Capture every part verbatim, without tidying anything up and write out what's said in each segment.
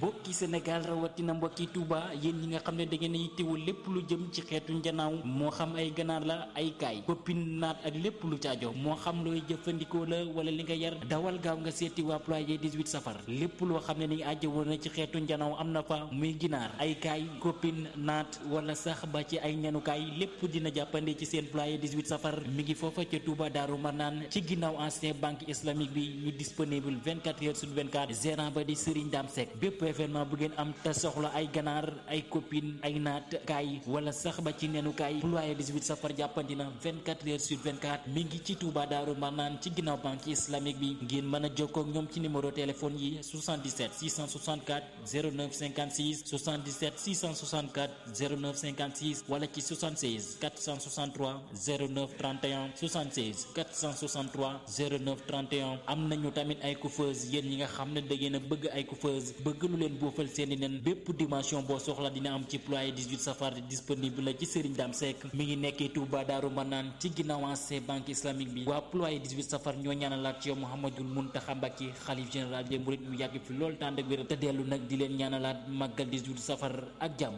mbokki Sénégal rawatina mbokki Touba yéen ñi nga xam ne da ngeen a yittewoo lépp lu jëm ci xeetu njanaaw moo xam ay ganaar la ay kaay koppin naat ak lépp lu caajo moo xam looy jëfandikoo la wala li nga yar dawal gaaw nga seeti waa ployer dix-huit safar lépp loo xam ne ni aajo woon na ci xeetu njanaaw am na fa muy ginaar ay kaay koppin naat wala sax ba ci ay ñanukaay lépp dina jàppande ci seen ployer dix-huit safar mi ngi foofa ca Touba Daaru Marnaan ci ginnaaw ancien banque islamique bi ñu disponible vingt-quatre heures sur vingt-quatre gérant ba di Serigne Dame Seck bépp événement bu ngeen am te soxla ay ganaar ay copine ay naat kaay wala sax ba ci nenukaay ployer dix-huit safar jàppandi na vingt-quatre heures sur vingt-quatre mi ngi ci Touba Daaru Marnaan ci ginnaaw banque islamique bi ngeen mën a jokkoo ak ñoom ci numéro téléphone yi soixante-dix-sept six cent soixante-quatre zéro neuf cinquante-six soixante-dix-sept six cent soixante-quatre zéro neuf cinquante-six wala ci soixante-seize quatre cent soixante-trois zéro neuf trente et un soixante-seize quatre cent soixante-trois zéro neuf trente et un am nañu tamit ay coiffeuse yéen ñi nga xam ne da ngeen a bëgg ay coiffeuse bëgg lu leen boofal seeni nen bépp dimension boo soxla dina am ci ployer dix-huit safar disponible la ci Serigne Dame Seck mi ngi nekkee Touba Daaru Manaan ci ginnaaw ancien banque islamique bi waa ployer dix-huit safar ñoo ñaanalaat ci yow Mouhamadoul Mountakha Mbacké xalif général des mourides mu yàgg fi lool tànd ak wér te dellu nag di leen ñaanalaat màggal dix-huit safar ak jàmm.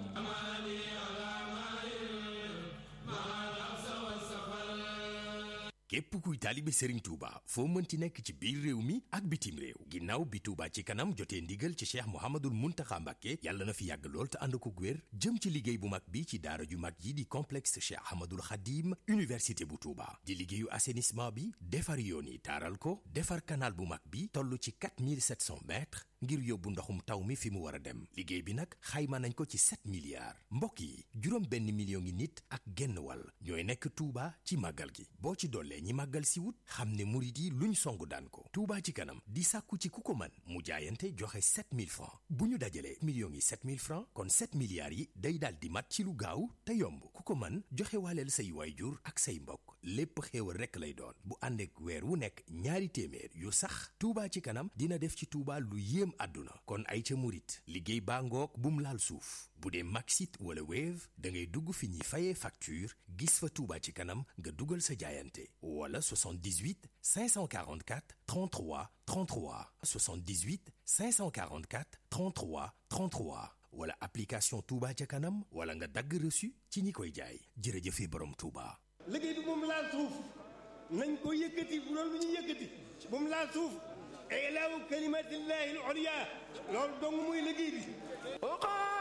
képp kuy taalibe Serigne Touba foo mënti nekk ci biir réew mi ak bitim réew ginnaaw bi Touba ci kanam jotee ndigal ci Cheikh Mouhamadoul Mountakha Mbacké yàlla na fi yàgg lool te ànd ko wér jëm ci liggéey bu mag bi ci daara ju mag yi di complexe Cheikh Ahmadoul Khadim université bu Touba di liggéeyu assainissement bi defar yoon yi taaral ko defar canal bu mag bi toll ci quatre mille sept cents mètres ngir yóbbu ndoxum taw mi fi mu war a dem liggéey bi nag xayma nañ ko ci sept milliards mbokk yi juróom benn million ngi nit ak genn wàll ñooy nekk Touba ci màggal gi boo ci dollee ñi màggal si wut xam ne murit yi luñ songu daan ko Touba ci kanam di sàkku ci ku ko mën mu jaayante joxe sept mille francs bu ñu dajalee millions yi sept mille francs kon sept milliards yi day daal di mat ci lu gaaw te yomb ku ko mën joxe waaleel say waayjur ak say mbokk lépp xéewal rekk lay doon bu ànd ak weer wu nekk ñaari téeméer yu sax Touba ci kanam dina def ci Touba lu yéem àdduna kon ay ca murit liggéey baa ngoog bum laal suuf bu dee Maxit wala Wave da ngay dugg fi ñuy fayee facture gis fa Touba ci kanam nga dugal sa jaayante wala soixante-dix-huit cinq cent quarante-quatre trente-trois trente-trois soixante-dix-huit cinq cent quarante-quatre trente-trois trente-trois wala application Touba ca kanam wala nga dagg reçu ci ñi koy jaay jërëjëfe borom Touba. liggéey bi moom laal suuf nañ ko yëkkati bu doon lu ñu yëkkati moom laal suuf ilaahu kalimatillahi al-ulya loolu dong muy liggéey bi